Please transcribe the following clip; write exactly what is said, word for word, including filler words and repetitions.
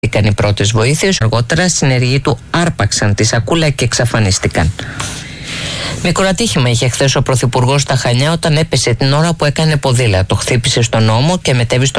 Ήταν οι πρώτες βοήθειες. Αργότερα συνεργοί του άρπαξαν τη σακούλα και εξαφανίστηκαν. Μικρό ατύχημα είχε χθες ο Πρωθυπουργός στα Χανιά όταν έπεσε την ώρα που έκανε ποδήλατο. Χτύπησε στον ώμο και μετέβη στο